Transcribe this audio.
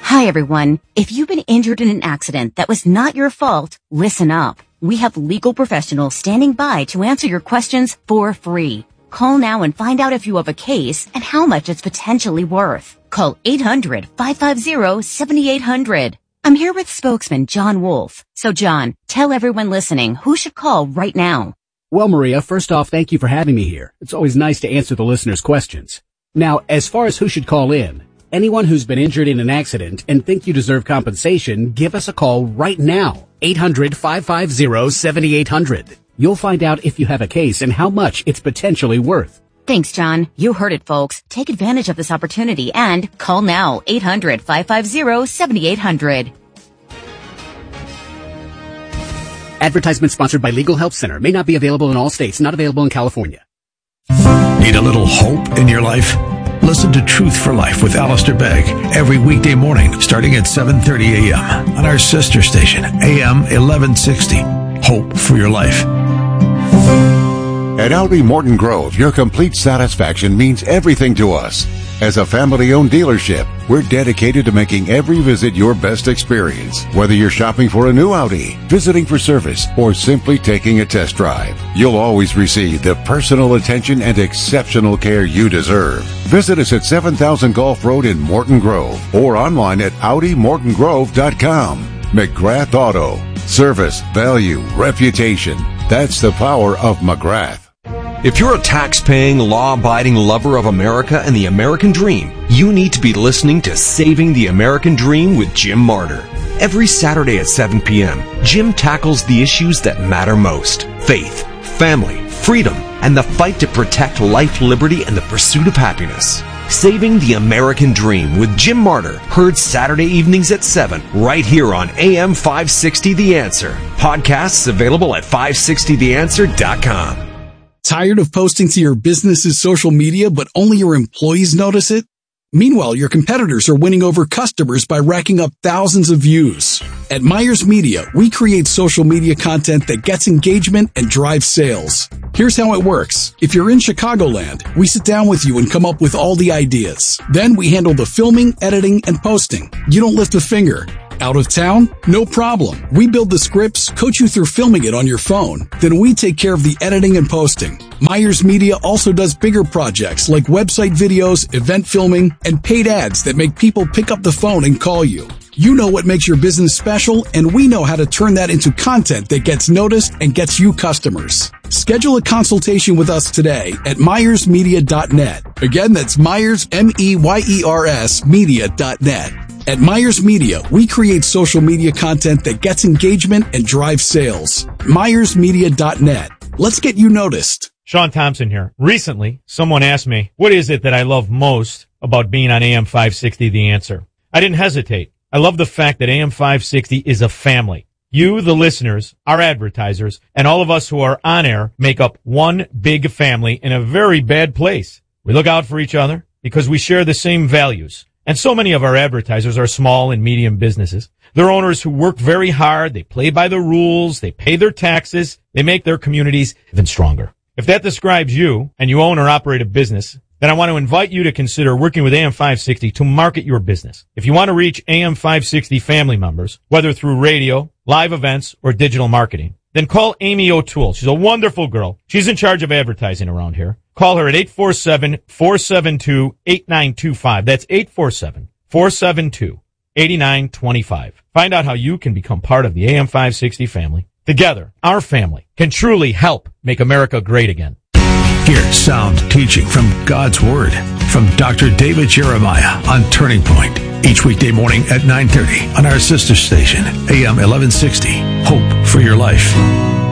Hi, everyone. If you've been injured in an accident that was not your fault, listen up. We have legal professionals standing by to answer your questions for free. Call now and find out if you have a case and how much it's potentially worth. Call 800-550-7800. I'm here with spokesman John Wolf. So, John, tell everyone listening who should call right now. Well, Maria, first off, thank you for having me here. It's always nice to answer the listeners' questions. Now, as far as who should call in, anyone who's been injured in an accident and think you deserve compensation, give us a call right now. 800-550-7800. You'll find out if you have a case and how much it's potentially worth. Thanks, John. You heard it, folks. Take advantage of this opportunity and call now. 800-550-7800. Advertisement sponsored by Legal Help Center. May not be available in all states. Not available in California. Need a little hope in your life? Listen to Truth for Life with Alistair Begg every weekday morning starting at 7:30 a.m. on our sister station, AM 1160. Hope for your life. At Audi Morton Grove, your complete satisfaction means everything to us. As a family-owned dealership, we're dedicated to making every visit your best experience. Whether you're shopping for a new Audi, visiting for service, or simply taking a test drive, you'll always receive the personal attention and exceptional care you deserve. Visit us at 7000 Gulf Road in Morton Grove or online at AudiMortonGrove.com. McGrath Auto. Service, value, reputation. That's the power of McGrath. If you're a tax-paying, law-abiding lover of America and the American dream, you need to be listening to Saving the American Dream with Jim Martyr. Every Saturday at 7 p.m., Jim tackles the issues that matter most: faith, family, freedom, and the fight to protect life, liberty, and the pursuit of happiness. Saving the American Dream with Jim Martyr, heard Saturday evenings at 7, right here on AM 560 The Answer. Podcasts available at 560theanswer.com. Tired of posting to your business's social media, but only your employees notice it? Meanwhile, your competitors are winning over customers by racking up thousands of views. At Myers Media, we create social media content that gets engagement and drives sales. Here's how it works. If you're in Chicagoland, we sit down with you and come up with all the ideas. Then we handle the filming, editing, and posting. You don't lift a finger. Out of town? No problem. We build the scripts, coach you through filming it on your phone. Then we take care of the editing and posting. Myers Media also does bigger projects like website videos, event filming, and paid ads that make people pick up the phone and call you. You know what makes your business special, and we know how to turn that into content that gets noticed and gets you customers. Schedule a consultation with us today at MyersMedia.net. Again, that's Myers, MEYERS, media.net. At Myers Media, we create social media content that gets engagement and drives sales. MyersMedia.net. Let's get you noticed. Sean Thompson here. Recently, someone asked me, what is it that I love most about being on AM 560 The Answer? I didn't hesitate. I love the fact that AM 560 is a family. You, the listeners, our advertisers, and all of us who are on air make up one big family in a very bad place. We look out for each other because we share the same values. And so many of our advertisers are small and medium businesses. They're owners who work very hard, they play by the rules, they pay their taxes, they make their communities even stronger. If that describes you, and you own or operate a business, then I want to invite you to consider working with AM 560 to market your business. If you want to reach AM 560 family members, whether through radio, live events, or digital marketing, then call Amy O'Toole. She's a wonderful girl. She's in charge of advertising around here. Call her at 847-472-8925. That's 847-472-8925. Find out how you can become part of the AM 560 family. Together, our family can truly help make America great again. Hear sound teaching from God's Word from Dr. David Jeremiah on Turning Point. Each weekday morning at 9:30 on our sister station, AM 1160. Hope for your life.